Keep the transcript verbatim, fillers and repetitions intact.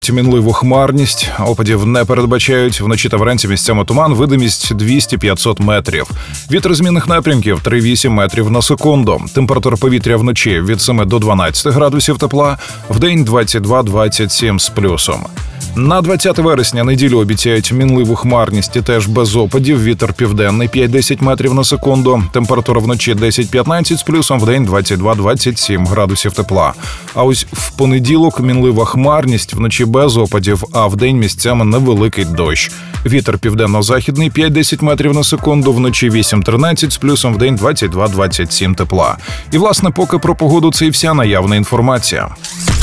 Мінливу хмарність, опадів не передбачають. Вночі та вранці місцями туман, видимість двісті-п'ятсот метрів. Вітер змінних напрямків три-вісім метрів на секунду. Температура повітря вночі від семи до дванадцяти градусів тепла, вдень двадцять два - двадцять сім з плюсом. На двадцяте вересня неділю обіцяють мінливу хмарність і теж без опадів. Вітер південний п'ять-десять метрів на секунду. Температура вночі десять-п'ятнадцять з плюсом, вдень двадцять два - двадцять сім градусів тепла. А ось в понеділок мінлива хмарність, вночі без опадів, а вдень місцями невеликий дощ. Вітер південно-західний п'ять-десять метрів на секунду, вночі вісім-тринадцять з плюсом, вдень двадцять два - двадцять сім тепла. І, власне, поки про погоду це і вся наявна інформація.